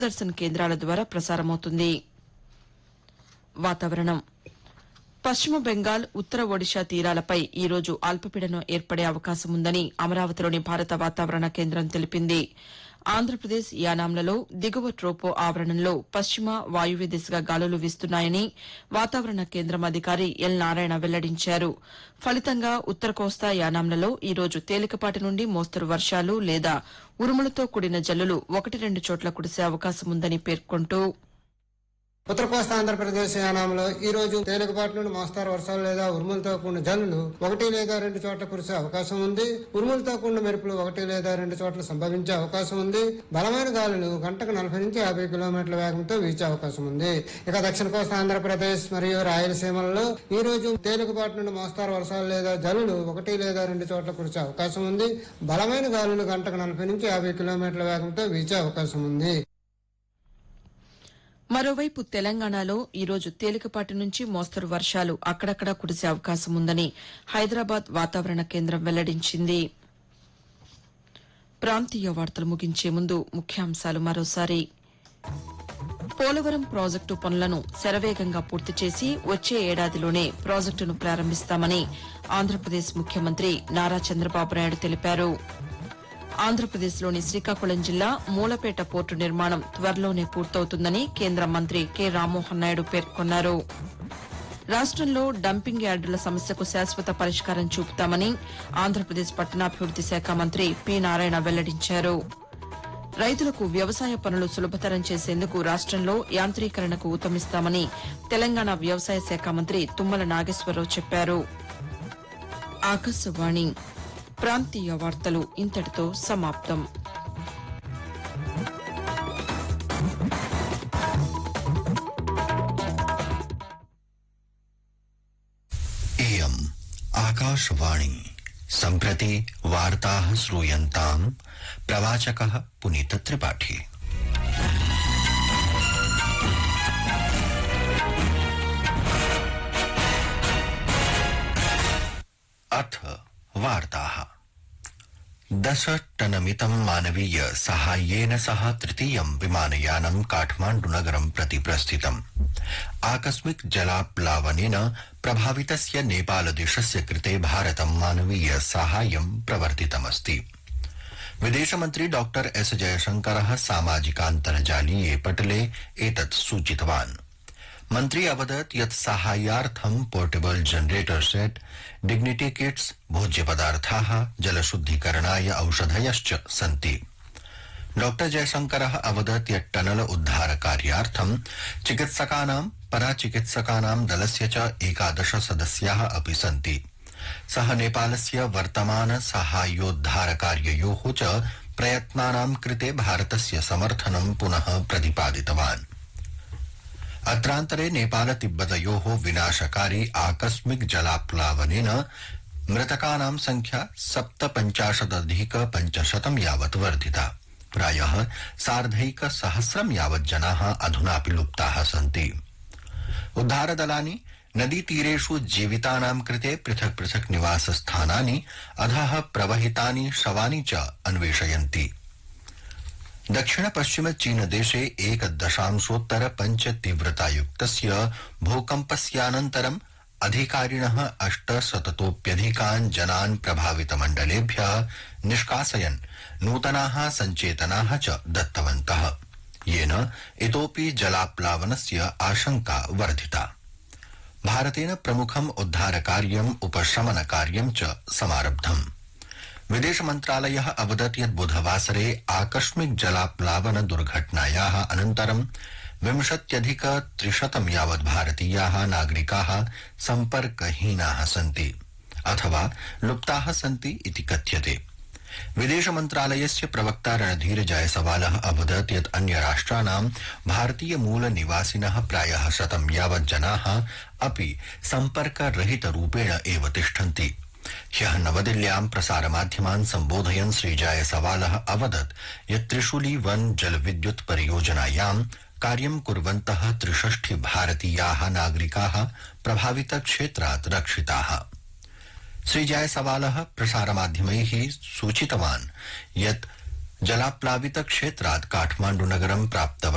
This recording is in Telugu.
దూరదర్శన్ కేంద్రాల ద్వారా ప్రసారమవుతుంది. వాతావరణం పశ్చిమ బెంగాల్, ఉత్తర ఒడిషా తీరాలపై ఈ రోజు అల్పపీడనం ఏర్పడే అవకాశం ఉందని అమరావతిలోని భారత వాతావరణ కేంద్రం తెలిపింది. ఆంధ్రప్రదేశ్, యానాంలలో దిగువ ట్రోపో ఆవరణంలో పశ్చిమ వాయువ్య దిశగా గాలులు వీస్తున్నాయని వాతావరణ కేంద్రం అధికారి ఎల్ నారాయణ వెల్లడించారు. ఫలితంగా ఉత్తర కోస్తా, యానాంలలో ఈ రోజు తేలికపాటి నుండి మోస్తరు వర్షాలు లేదా ఉరుములతో కూడిన జల్లులు 1-2 చోట్ల కురిసే అవకాశం ఉందని పేర్కొంటూ ఉత్తర కోస్తా ఆంధ్రప్రదేశ్ యానాంలో ఈ రోజు తేలికపాటి నుండి మోస్తారు వర్షాలు లేదా ఉరుములతో కూడిన జల్లులు 1 లేదా 2 చోట్ల కురిసే అవకాశం ఉంది. ఉరుములతో కూడిన మెరుపులు 1 లేదా 2 చోట్ల సంభవించే అవకాశం ఉంది. బలమైన గాలులు గంటకు 40 నుంచి 50 కిలోమీటర్ల వేగంతో వీచే అవకాశం ఉంది. ఇక దక్షిణ కోస్తా ఆంధ్రప్రదేశ్ మరియు రాయలసీమలలో ఈ రోజు తేలికపాటి నుండి మోస్తారు వర్షాలు లేదా జల్లులు 1 లేదా 2 చోట్ల కురిసే అవకాశం ఉంది. బలమైన గాలులు గంటకు 40 నుంచి 50 కిలోమీటర్ల వేగంతో వీచే అవకాశం ఉంది. మరోవైపు తెలంగాణలో ఈ రోజు తేలికపాటి నుంచి మోస్తరు వర్షాలు అక్కడక్కడా కురిసే అవకాశం ఉందని హైదరాబాద్ వాతావరణ కేంద్రం వెల్లడించింది. ప్రాంతీయ వార్తలు ముగించే ముందు ముఖ్యాంశాలు మరోసారి. పోలవరం ప్రాజెక్టు పనులను శరవేగంగా పూర్తి చేసి వచ్చే ఏడాదిలోనే ప్రాజెక్టును ప్రారంభిస్తామని ఆంధ్రప్రదేశ్ ముఖ్యమంత్రి నారా చంద్రబాబు నాయుడు తెలిపారు. ఆంధ్రప్రదేశ్లోని శ్రీకాకుళం జిల్లా మూలపేట పోర్టు నిర్మాణం త్వరలోనే పూర్తవుతుందని కేంద్ర మంత్రి కె రామ్మోహన్ నాయుడు పేర్కొన్నారు. రాష్టంలో డంపింగ్ యార్డుల సమస్యకు శాశ్వత పరిష్కారం చూపుతామని ఆంధ్రప్రదేశ్ పట్టణాభివృద్ది శాఖ మంత్రి పి నారాయణ వెల్లడించారు. రైతులకు వ్యవసాయ పనులు సులభతరం చేసేందుకు రాష్టంలో యాంత్రీకరణకు ఊతమిస్తామని తెలంగాణ వ్యవసాయ శాఖ మంత్రి తుమ్మల నాగేశ్వరరావు చెప్పారు. ఆకాశవాణి ప్రాంతీయ వార్తలు ఇంతటితో సమాప్తం. इयम् आकाशवाणी सम्प्रति वार्ताः श्रूयन्ताम् प्रवाचकः पुनीत त्रिपाठी। अथ वार्ताः 10 टनमितं मानवीय साहाय्येन सह तृतीयं विमानयानं काठमाण्डुनगरं प्रति प्रस्थितम्। आकस्मिक जलाप्लावनेन प्रभावितस्य नेपालदेशस्य कृते भारतं मानवीय साहाय्यं प्रवर्तितमस्ति। विदेशमन्त्री डॉ एस जयशंकरः सामाजिकान्तर्जालीये पटले एतत् सूचितवान्। मन्त्री अवदत् यत् साहाय्यार्थं portable generator set, dignity kits, भोज्यपदार्थाः, जलशुद्धीकरणाय औषधयश्च सन्ति। डॉ जयशंकरः अवदत् यत् टनल उद्धार कार्यार्थं चिकित्सकानां, पराचिकित्सकानां दलस्य च 11 सदस्याः अपि सन्ति। सः नेपालस्य वर्तमान साहाय्योद्धार कार्ययोः च प्रयत्नानां कृते भारतस्य समर्थनं पुनः प्रतिपादितवान्। अत्रान्तरे नेपाल तिब्बतयोः विनाशकारी आकस्मिक जलाप्लावनेन मृतकानां संख्या 57,500 यावत् वर्धिता। प्रायः 1,500 यावत् जनाः अधुनापि लुप्ताः सन्ति। उद्धारदलानि नदीतीरेषु जीवितानां कृते पृथक् पृथक् निवासस्थानानि, अधः प्रवहितानि शवानि च अन्वेषयन्ति। दक्षिण पश्चिम चीन देशे 1.5 तीव्रतायुक्तस्य भूकम्पस्यानन्तरम् अधिकारिणः 800तोप्यधिकान् जनान् प्रभावितमण्डलेभ्यः निष्कासयन् नूतनाः सञ्चेतनाः च दत्तवन्तः, येन इतोपि जलाप्लावनस्य आशंका वर्धिता। भारतेन प्रमुखम् उद्धारकार्यम्, उपशमनकार्यं च समारब्धम्। विदेश मन्त्रालयः अवदत् यत् बुधवासरे आकस्मिक जलाप्लावन दुर्घटनायाः अनन्तरं 20,300 यावत् भारतीयाः नागरिकाः सम्पर्कहीनाः सन्ति अथवा लुप्ताः सन्ति इति कथ्यते। विदेश मन्त्रालयस्य प्रवक्ता रणधीर जायसवालः अवदत् यत् अन्यराष्ट्राणां भारतीय मूल निवासिनः प्रायः 100 यावत् जनाः अपि सम्पर्करहितरूपेण एव तिष्ठन्ति। ह्यः नवदिल्ल्यां प्रसारमाध्यमान् सम्बोधयन् श्री जायसवालः अवदत् यत् त्रिशूली वन जलविद्युत् परियोजनायां कार्यं कुर्वन्तः 63 भारतीयाः नागरिकाः प्रभावितक्षेत्रात् रक्षिताः। श्री जायसवालः प्रसारमाध्यमैः सूचितवान् यत् जलाप्लावित क्षेत्रात् काठमाण्डुनगरं प्राप्तवन्तः